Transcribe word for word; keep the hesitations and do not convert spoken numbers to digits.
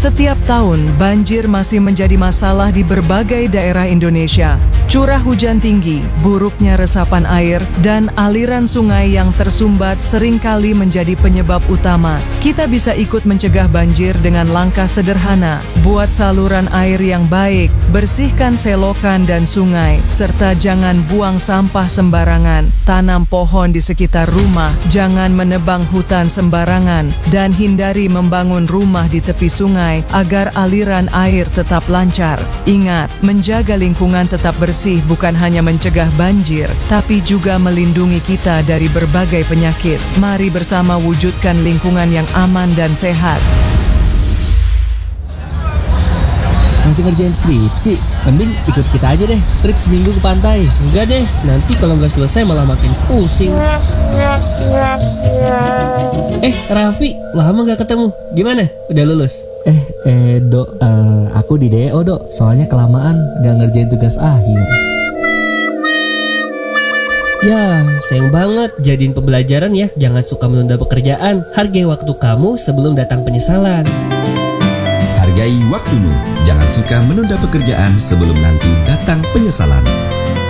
Setiap tahun, banjir masih menjadi masalah di berbagai daerah Indonesia. Curah hujan tinggi, buruknya resapan air, dan aliran sungai yang tersumbat seringkali menjadi penyebab utama. Kita bisa ikut mencegah banjir dengan langkah sederhana. Buat saluran air yang baik, bersihkan selokan dan sungai, serta jangan buang sampah sembarangan. Tanam pohon di sekitar rumah, jangan menebang hutan sembarangan, dan hindari membangun rumah di tepi sungai agar aliran air tetap lancar. Ingat, menjaga lingkungan tetap bersih bukan hanya mencegah banjir, tapi juga melindungi kita dari berbagai penyakit. Mari bersama wujudkan lingkungan yang aman dan sehat. Masih ngerjain skripsi? Mending ikut kita aja deh, trip seminggu ke pantai. Enggak deh, nanti kalau nggak selesai malah makin pusing. Eh, Raffi, lama nggak ketemu. Gimana? Udah lulus? Eh, eh, Dok, eh, aku di D O, Dok. Soalnya kelamaan gak ngerjain tugas akhir. Ya, sayang banget. Jadiin pembelajaran ya. Jangan suka menunda pekerjaan. Hargai waktu kamu sebelum datang penyesalan. Hargai waktumu. Jangan suka menunda pekerjaan sebelum nanti datang penyesalan.